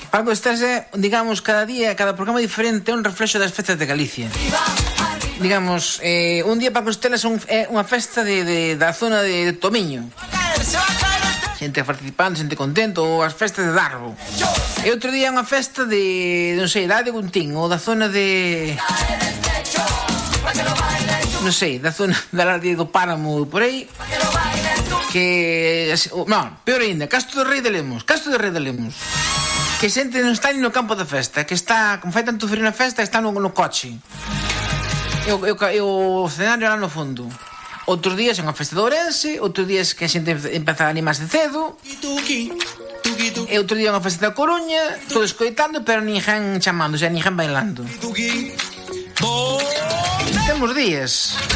Paco Estás é, digamos, cada día, cada programa diferente é un reflexo das festas de Galicia. Digamos, un día Paco Estelas é unha festa da zona de Tomiño. Xente participando, xente contento, ou as festas de Darbo. E outro día é unha festa de, non sei, da de Guntín, ou da zona de... non sei, da zona do Páramo por aí. Que... non, peor ainda, Castro do Rei de Lemos. Que xente non está ni no campo da festa, que está, como fai tanto frío na festa, está no coche. E o escenario lá no fondo. Outros días é unha festa de Ourense, outros días que a xente empeza a animarse cedo, e outro día é unha festa da Coruña, todo escoitando, pero ninguén chamando, xa ninguén bailando. Temos días.